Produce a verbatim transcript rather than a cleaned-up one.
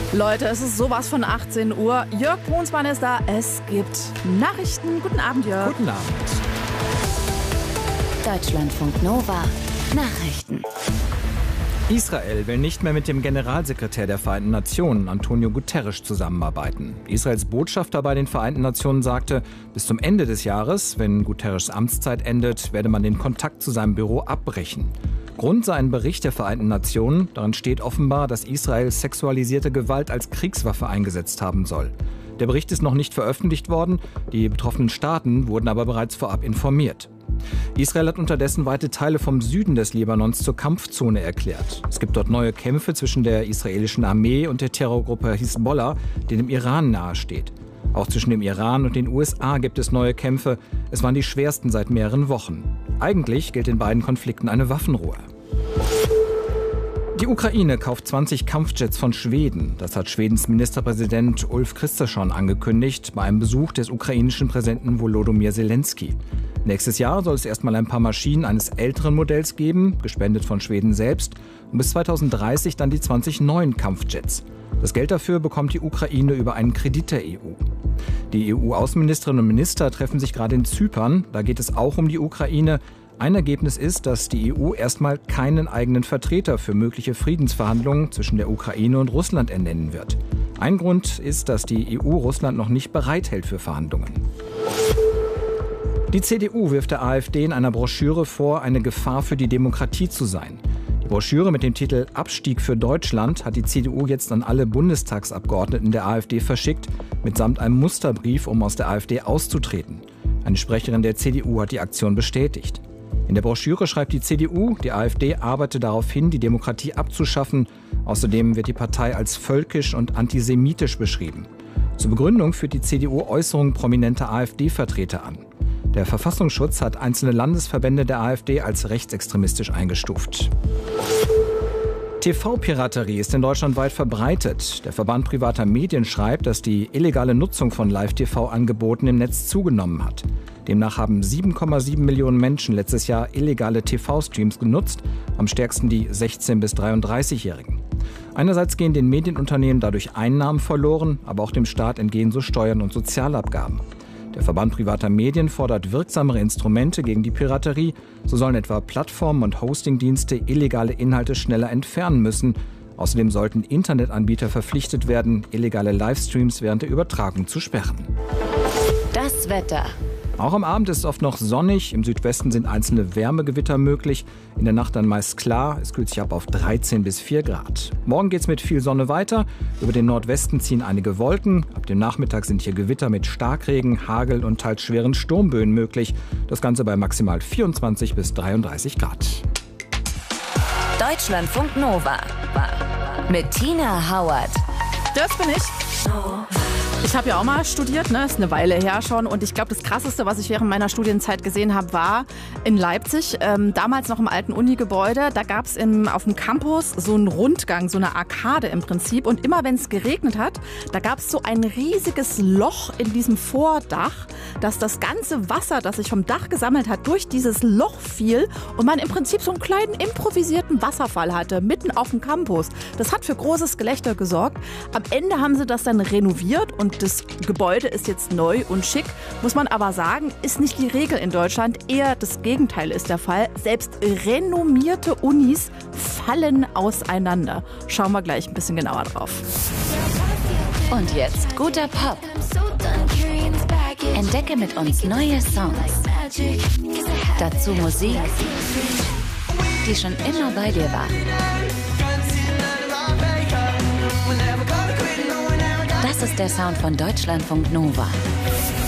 Leute, es ist sowas von achtzehn Uhr. Jörg Brunsmann ist da. Es gibt Nachrichten. Guten Abend, Jörg. Guten Abend. Deutschlandfunk Nova. Nachrichten. Israel will nicht mehr mit dem Generalsekretär der Vereinten Nationen, Antonio Guterres, zusammenarbeiten. Israels Botschafter bei den Vereinten Nationen sagte, bis zum Ende des Jahres, wenn Guterres' Amtszeit endet, werde man den Kontakt zu seinem Büro abbrechen. Grund sei ein Bericht der Vereinten Nationen. Darin steht offenbar, dass Israel sexualisierte Gewalt als Kriegswaffe eingesetzt haben soll. Der Bericht ist noch nicht veröffentlicht worden. Die betroffenen Staaten wurden aber bereits vorab informiert. Israel hat unterdessen weite Teile vom Süden des Libanons zur Kampfzone erklärt. Es gibt dort neue Kämpfe zwischen der israelischen Armee und der Terrorgruppe Hisbollah, die dem Iran nahesteht. Auch zwischen dem Iran und den U S A gibt es neue Kämpfe. Es waren die schwersten seit mehreren Wochen. Eigentlich gilt in beiden Konflikten eine Waffenruhe. Die Ukraine kauft zwanzig Kampfjets von Schweden. Das hat Schwedens Ministerpräsident Ulf Kristersson angekündigt bei einem Besuch des ukrainischen Präsidenten Volodymyr Zelensky. Nächstes Jahr soll es erstmal ein paar Maschinen eines älteren Modells geben, gespendet von Schweden selbst, und bis zweitausenddreißig dann die zwanzig neuen Kampfjets. Das Geld dafür bekommt die Ukraine über einen Kredit der E U. Die E U-Außenministerinnen und Minister treffen sich gerade in Zypern. Da geht es auch um die Ukraine. Ein Ergebnis ist, dass die E U erstmal keinen eigenen Vertreter für mögliche Friedensverhandlungen zwischen der Ukraine und Russland ernennen wird. Ein Grund ist, dass die E U Russland noch nicht bereithält für Verhandlungen. Die C D U wirft der AfD in einer Broschüre vor, eine Gefahr für die Demokratie zu sein. Die Broschüre mit dem Titel Abstieg für Deutschland hat die C D U jetzt an alle Bundestagsabgeordneten der AfD verschickt, mitsamt einem Musterbrief, um aus der AfD auszutreten. Eine Sprecherin der C D U hat die Aktion bestätigt. In der Broschüre schreibt die C D U, die AfD arbeite darauf hin, die Demokratie abzuschaffen. Außerdem wird die Partei als völkisch und antisemitisch beschrieben. Zur Begründung führt die C D U Äußerungen prominenter AfD-Vertreter an. Der Verfassungsschutz hat einzelne Landesverbände der AfD als rechtsextremistisch eingestuft. T V-Piraterie ist in Deutschland weit verbreitet. Der Verband privater Medien schreibt, dass die illegale Nutzung von Live-T V-Angeboten im Netz zugenommen hat. Demnach haben sieben Komma sieben Millionen Menschen letztes Jahr illegale T V-Streams genutzt, am stärksten die sechzehn- bis dreiunddreißigjährigen. Einerseits gehen den Medienunternehmen dadurch Einnahmen verloren, aber auch dem Staat entgehen so Steuern und Sozialabgaben. Der Verband privater Medien fordert wirksamere Instrumente gegen die Piraterie. So sollen etwa Plattformen und Hostingdienste illegale Inhalte schneller entfernen müssen. Außerdem sollten Internetanbieter verpflichtet werden, illegale Livestreams während der Übertragung zu sperren. Das Wetter. Auch am Abend ist es oft noch sonnig. Im Südwesten sind einzelne Wärmegewitter möglich. In der Nacht dann meist klar. Es kühlt sich ab auf dreizehn bis vier Grad. Morgen geht es mit viel Sonne weiter. Über den Nordwesten ziehen einige Wolken. Ab dem Nachmittag sind hier Gewitter mit Starkregen, Hagel und teils schweren Sturmböen möglich. Das Ganze bei maximal vierundzwanzig bis dreiunddreißig Grad. Deutschlandfunk Nova. Mit Tina Hauert. Das bin ich. Ich habe ja auch mal studiert, ne? Ist eine Weile her schon. Und ich glaube, das Krasseste, was ich während meiner Studienzeit gesehen habe, war in Leipzig, ähm, damals noch im alten Uni-Gebäude. Da gab es auf dem Campus so einen Rundgang, so eine Arkade im Prinzip. Und immer wenn es geregnet hat, da gab es so ein riesiges Loch in diesem Vordach, dass das ganze Wasser, das sich vom Dach gesammelt hat, durch dieses Loch fiel und man im Prinzip so einen kleinen improvisierten Wasserfall hatte, mitten auf dem Campus. Das hat für großes Gelächter gesorgt. Am Ende haben sie das dann renoviert und das Gebäude ist jetzt neu und schick. Muss man aber sagen, ist nicht die Regel in Deutschland. Eher das Gegenteil ist der Fall. Selbst renommierte Unis fallen auseinander. Schauen wir gleich ein bisschen genauer drauf. Und jetzt guter Pop. Entdecke mit uns neue Songs. Dazu Musik, die schon immer bei dir war. Das ist der Sound von Deutschlandfunk Nova.